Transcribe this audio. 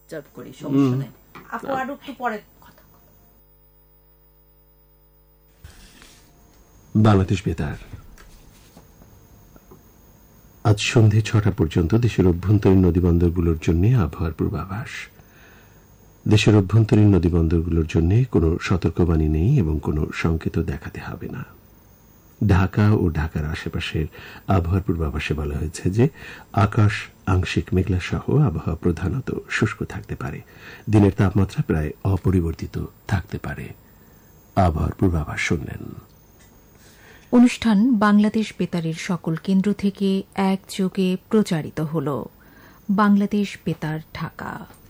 Observe করি, সমস্যা নেই। আপু আরো একটু পরে কথা। বাংলাদেশ বেতার। আজ সন্ধে 6টা পর্যন্ত দেশের অভ্যন্তরীণ নদীবন্দরগুলোর জন্য আবহাওয়ার পূর্বাভাস। দেশের অভ্যন্তরীণ নদীবন্দরগুলোর জন্য কোনো সতর্কবাণী নেই এবং কোনো সংকেত দেখাতে হবে না। ঢাকা ও ঢাকার আশেপাশের আবহাওয়ার পূর্বাভাসে বলা হয়েছে যে আকাশ আংশিক মেঘলা সহ আবহাওয়া প্রধানত শুষ্ক থাকতে পারে। দিনের তাপমাত্রা প্রায় অপরিবর্তিত থাকতে পারে। আবহাওয়ার পূর্বাভাস শুনলেন। অনুষ্ঠান বাংলাদেশ বেতারের সকল কেন্দ্র থেকে একযোগে প্রচারিত হল। বাংলাদেশ বেতার, ঢাকা।